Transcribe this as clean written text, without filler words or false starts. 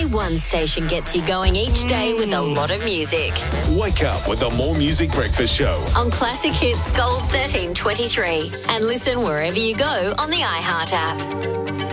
one station gets you going each day with a lot of music. Wake up with the More Music Breakfast Show On Classic Hits Gold 1323. And listen wherever you go on the iHeart app.